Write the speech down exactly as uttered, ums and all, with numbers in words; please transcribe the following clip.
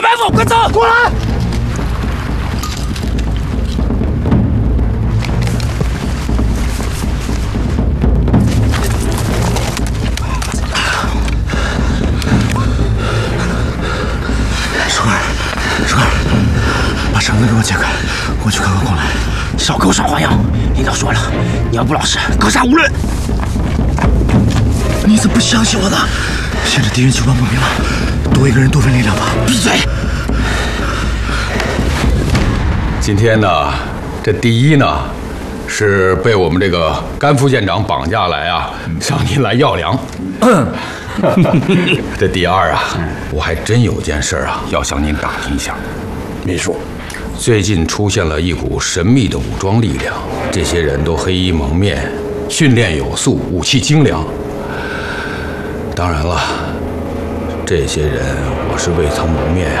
埋伏，快走！ 过来！ 石块，石块，把绳子给我解开，我去看看孔来。 少给我耍花样！领导说了，你要不老实，格杀无论。 你怎么不相信我呢？现在敌人情况不明了，多一个人多份力量吧。 闭嘴！ 今天呢，这第一呢，是被我们这个甘副县长绑架来啊，向您来要粮。这第二啊，我还真有件事啊，要向您打听一下。 秘书， 最近出现了一股神秘的武装力量，这些人都黑衣蒙面，训练有素，武器精良。当然了，这些人我是未曾谋面呀。